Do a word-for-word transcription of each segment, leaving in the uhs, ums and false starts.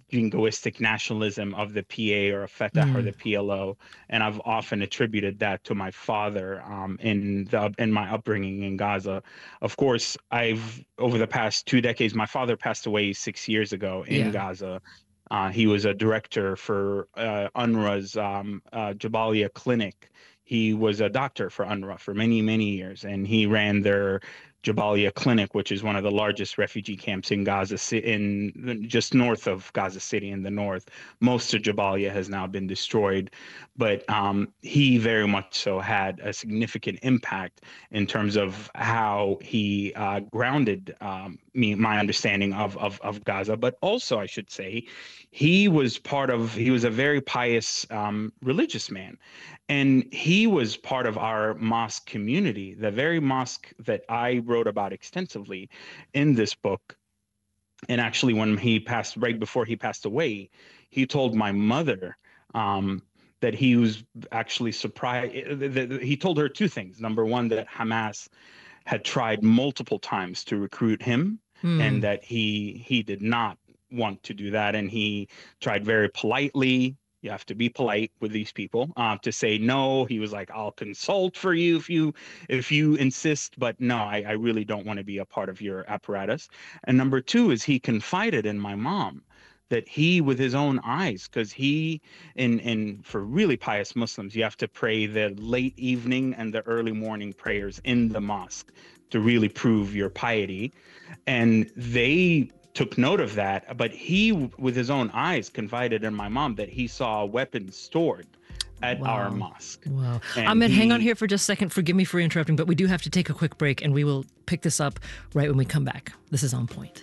jingoistic nationalism of the P A or Fatah or the P L O, and I've often attributed that to my father um, in the in my upbringing in Gaza. Of course, I've over the past two decades, my father passed away six years ago in Yeah. Gaza. Uh, he was a director for uh, UNRWA's um, uh, Jabalia Clinic. He was a doctor for UNRWA for many, many years, and he ran their Jabalia Clinic, which is one of the largest refugee camps in Gaza, Ci- in just north of Gaza City in the north. Most of Jabalia has now been destroyed, but um, he very much so had a significant impact in terms of how he uh, grounded um, me, my understanding of, of of Gaza. But also, I should say, he was part of. He was a very pious um, religious man, and he was part of our mosque community, the very mosque that I wrote about extensively in this book. And actually, when he passed, right before he passed away, he told my mother um, that he was actually surprised. He told her two things. Number one, that Hamas had tried multiple times to recruit him, and Hmm. that he he did not want to do that, and he tried very politely. You have to be polite with these people uh, to say no. He was like, "I'll consult for you if you if you insist, but no, I, I really don't want to be a part of your apparatus." And number two is he confided in my mom that he, with his own eyes, because he, in in for really pious Muslims, you have to pray the late evening and the early morning prayers in the mosque to really prove your piety. And they took note of that, but he, with his own eyes, confided in my mom that he saw weapons stored at our Wow. mosque. Wow. And Ahmed, hang on he here for just a second. Forgive me for interrupting, but we do have to take a quick break, and we will pick this up right when we come back. This is On Point.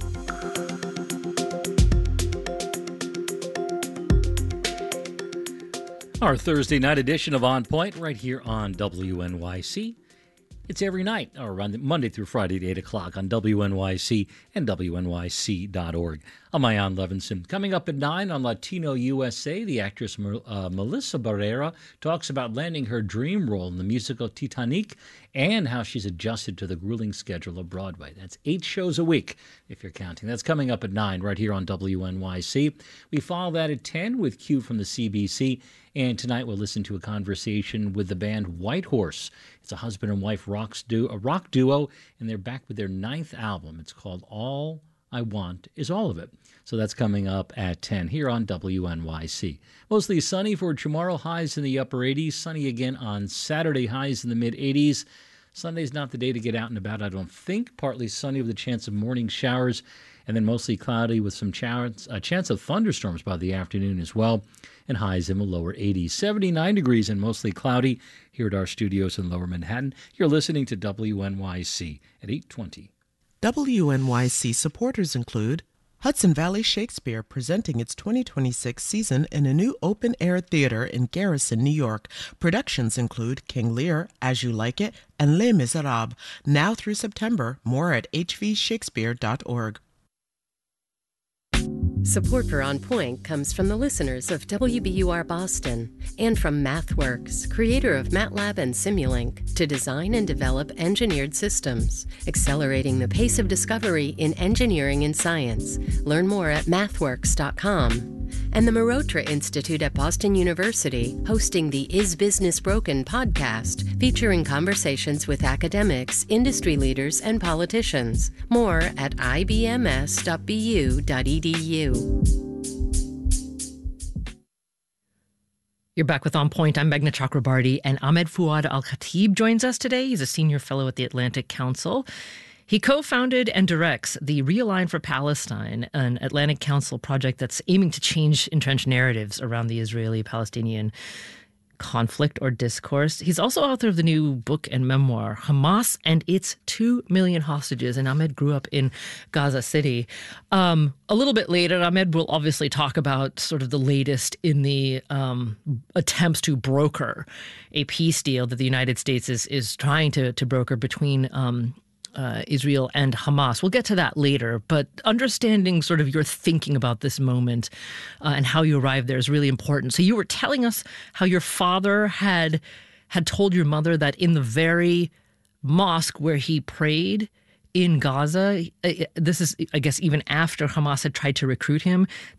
Our Thursday night edition of On Point right here on W N Y C. It's every night, or on Monday through Friday at eight o'clock on W N Y C and W N Y C dot org. I'm Ayan Levinson. Coming up at nine on Latino U S A, the actress uh, Melissa Barrera talks about landing her dream role in the musical Titanic and how she's adjusted to the grueling schedule of Broadway. That's eight shows a week, if you're counting. That's coming up at nine right here on W N Y C. We follow that at ten with Q from the C B C. And tonight we'll listen to a conversation with the band White Horse. It's a husband and wife rocks du- a rock duo, and they're back with their ninth album. It's called All I Want Is All of It. So that's coming up at ten here on W N Y C. Mostly sunny for tomorrow, highs in the upper eighties. Sunny again on Saturday, highs in the mid-eighties. Sunday's not the day to get out and about, I don't think. Partly sunny with a chance of morning showers, and then mostly cloudy with some chance, a chance of thunderstorms by the afternoon as well, and highs in the lower eighties. seventy-nine degrees and mostly cloudy here at our studios in Lower Manhattan. You're listening to W N Y C at eight twenty. W N Y C supporters include Hudson Valley Shakespeare, presenting its twenty twenty-six season in a new open-air theater in Garrison, New York. Productions include King Lear, As You Like It, and Les Miserables. Now through September. More at h v shakespeare dot org. Support for On Point comes from the listeners of W B U R Boston and from MathWorks, creator of MATLAB and Simulink, to design and develop engineered systems, accelerating the pace of discovery in engineering and science. Learn more at mathworks dot com. And the Marotra Institute at Boston University, hosting the Is Business Broken podcast, featuring conversations with academics, industry leaders, and politicians. More at i b m s dot b u dot e d u. You're back with On Point. I'm Meghna Chakrabarty, and Ahmed Fuad Al-Khatib joins us today. He's a senior fellow at the Atlantic Council. He co-founded and directs the Realign for Palestine, an Atlantic Council project that's aiming to change entrenched narratives around the Israeli-Palestinian conflict or discourse. He's also author of the new book and memoir, Hamas and Its Two Million Hostages. And Ahmed grew up in Gaza City. Um, a little bit later, Ahmed will obviously talk about sort of the latest in the um, attempts to broker a peace deal that the United States is is trying to, to broker between um, Uh, Israel and Hamas. We'll get to that later, but understanding sort of your thinking about this moment uh, and how you arrived there is really important. So you were telling us how your father had had told your mother that in the very mosque where he prayed in Gaza, this is, I guess, even after Hamas had tried to recruit him,